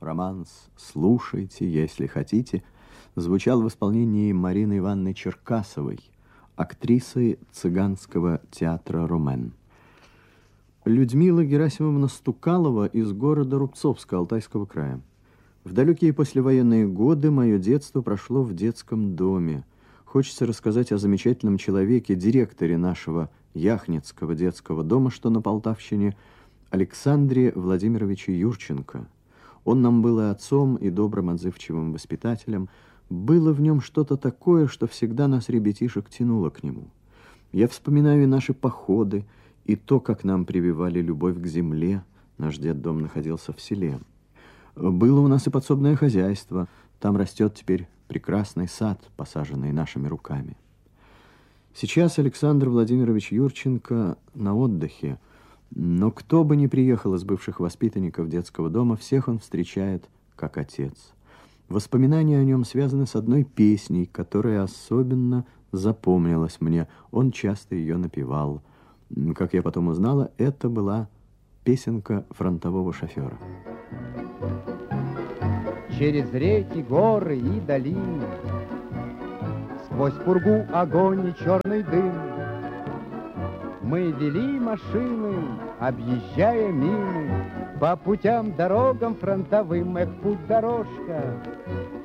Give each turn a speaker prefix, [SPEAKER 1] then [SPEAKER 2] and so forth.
[SPEAKER 1] романс «Слушайте, если хотите» звучал в исполнении Марины Ивановны Черкасовой, актрисы цыганского театра «Ромен». Людмила Герасимовна Стукалова из города Рубцовска Алтайского края. В далекие послевоенные годы мое детство прошло в детском доме. Хочется рассказать о замечательном человеке, директоре нашего Яхнетского детского дома, что на Полтавщине, Александре Владимировиче Юрченко. Он нам был и отцом, и добрым, отзывчивым воспитателем. Было в нем что-то такое, что всегда нас, ребятишек, тянуло к нему. Я вспоминаю и наши походы, и то, как нам прививали любовь к земле. Наш детдом находился в селе. Было у нас и подсобное хозяйство. Там растет теперь прекрасный сад, посаженный нашими руками. Сейчас Александр Владимирович Юрченко на отдыхе, но кто бы ни приехал из бывших воспитанников детского дома, всех он встречает как отец. Воспоминания о нем связаны с одной песней, которая особенно запомнилась мне. Он часто ее напевал. Как я потом узнала, это была песенка фронтового шофера.
[SPEAKER 2] Через реки, горы и долины, сквозь пургу, огонь и черный дым, мы вели машины, объезжая мины, по путям, дорогам фронтовым. Эх, путь-дорожка,